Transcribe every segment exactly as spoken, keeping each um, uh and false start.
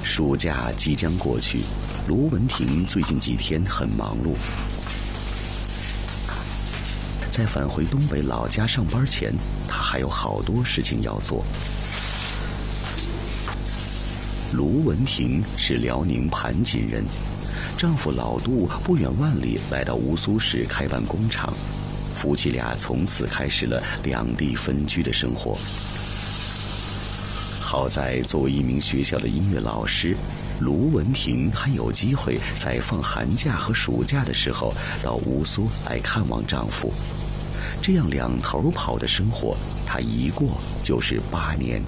暑假即将过去，卢文婷最近几天很忙碌。在返回东北老家上班前，她还有好多事情要做。卢文婷是辽宁盘锦人，丈夫老杜不远万里来到乌苏市开办工厂，夫妻俩从此开始了两地分居的生活。好在作为一名学校的音乐老师，卢文婷还有机会在放寒假和暑假的时候到乌苏来看望丈夫。这样两头跑的生活，她一过就是八年。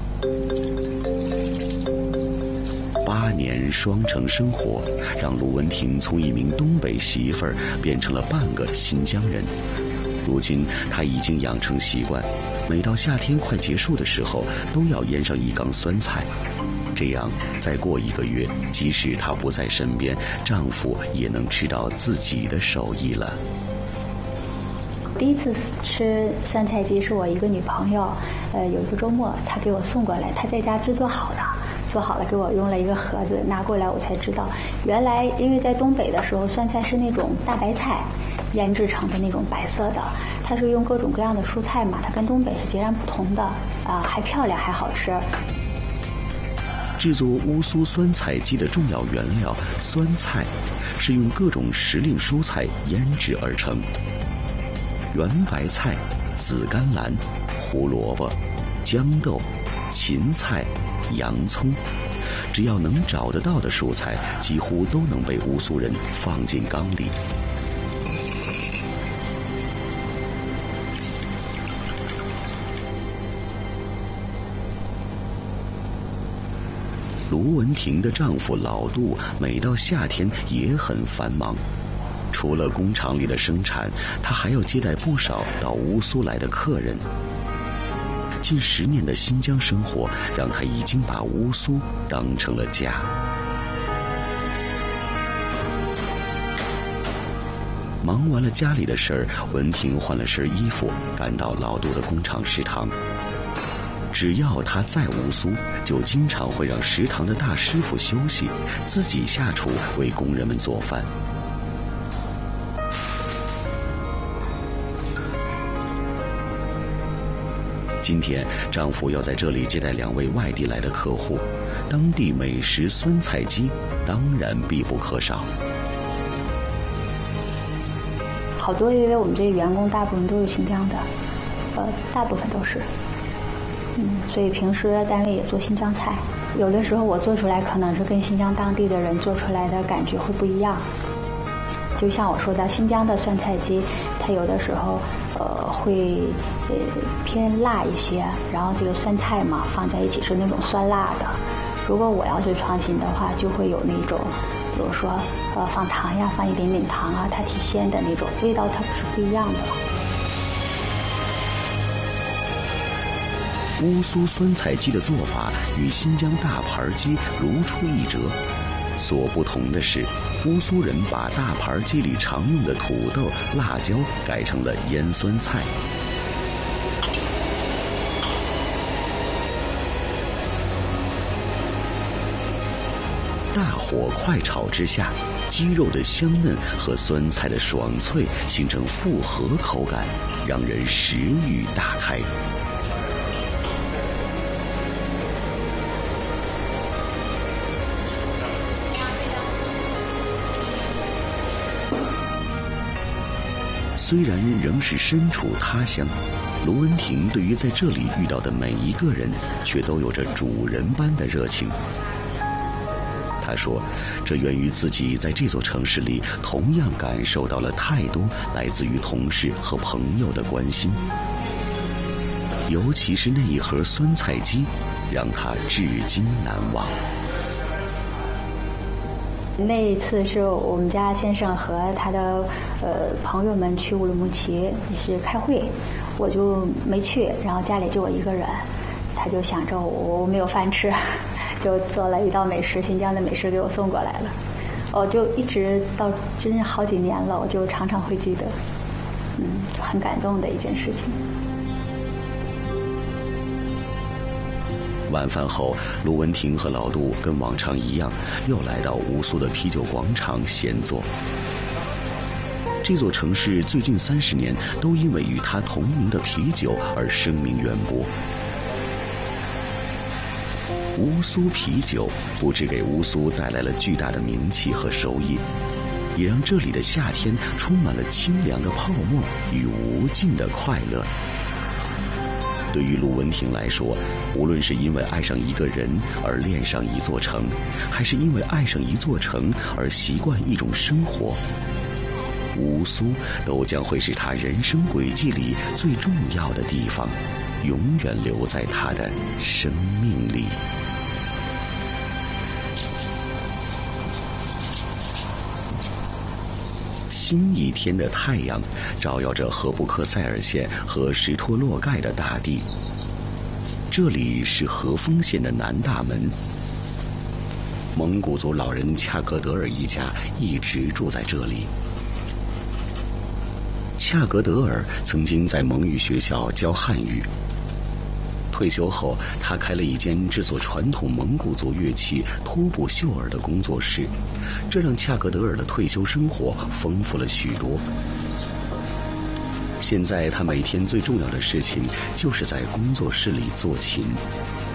八年双城生活，让卢文婷从一名东北媳妇儿变成了半个新疆人。如今她已经养成习惯，每到夏天快结束的时候，都要腌上一缸酸菜。这样再过一个月，即使她不在身边，丈夫也能吃到自己的手艺了。 第一次吃酸菜鸡是我一个女朋友，呃，有一个周末她给我送过来，她在家制作好的，做好了给我用了一个盒子拿过来，我才知道原来因为在东北的时候，酸菜是那种大白菜腌制成的那种白色的，它是用各种各样的蔬菜嘛，它跟东北是截然不同的啊，还漂亮还好吃。 制作乌苏酸菜鸡的重要原料酸菜，是用各种时令蔬菜腌制而成。圆白菜、紫甘蓝、胡萝卜、豇豆、芹菜、洋葱，只要能找得到的蔬菜，几乎都能被乌苏人放进缸里。卢文婷的丈夫老杜每到夏天也很繁忙，除了工厂里的生产，他还要接待不少到乌苏来的客人。近十年的新疆生活，让他已经把乌苏当成了家。忙完了家里的事儿，文婷换了身衣服，赶到老杜的工厂食堂。只要他在乌苏，就经常会让食堂的大师傅休息，自己下厨为工人们做饭。今天丈夫要在这里接待两位外地来的客户，当地美食酸菜鸡当然必不可少。 好多因为我们这员工大部分都是新疆的，呃，大部分都是，嗯，所以平时单位也做新疆菜，有的时候我做出来可能是跟新疆当地的人做出来的感觉会不一样。就像我说的，新疆的酸菜鸡，它有的时候呃会呃偏辣一些，然后这个酸菜嘛放在一起是那种酸辣的。如果我要是创新的话，就会有那种，比如说呃放糖呀，放一点点糖啊，它提鲜的那种味道，它是不一样的。 乌苏酸菜鸡的做法与新疆大盘鸡如出一辙，所不同的是，乌苏人把大盘鸡里常用的土豆、辣椒改成了腌酸菜。大火快炒之下，鸡肉的香嫩和酸菜的爽脆形成复合口感，让人食欲大开。虽然仍是身处他乡，卢文婷对于在这里遇到的每一个人，却都有着主人般的热情。他说，这源于自己在这座城市里同样感受到了太多来自于同事和朋友的关心，尤其是那一盒酸菜鸡，让他至今难忘。 那一次是我们家先生和他的呃朋友们去乌鲁木齐是开会，我就没去，然后家里就我一个人，他就想着我我没有饭吃，就做了一道美食，新疆的美食给我送过来了。我就一直到真是好几年了，我就常常会记得，嗯，很感动的一件事情。 晚饭后，卢文婷和老杜跟往常一样，又来到乌苏的啤酒广场闲坐。这座城市最近三十年都因为与它同名的啤酒而声名远播。乌苏啤酒不只给乌苏带来了巨大的名气和收益，也让这里的夏天充满了清凉的泡沫与无尽的快乐。对于卢文婷来说，无论是因为爱上一个人而恋上一座城，还是因为爱上一座城而习惯一种生活，乌苏都将会是他人生轨迹里最重要的地方，永远留在他的生命里。新一天的太阳照耀着荷布克塞尔县和什托洛盖的大地。这里是和丰县的南大门。蒙古族老人恰格德尔一家一直住在这里。恰格德尔曾经在蒙语学校教汉语。退休后，他开了一间制作传统蒙古族乐器托布秀尔的工作室，这让恰格德尔的退休生活丰富了许多。现在他每天最重要的事情就是在工作室里做琴。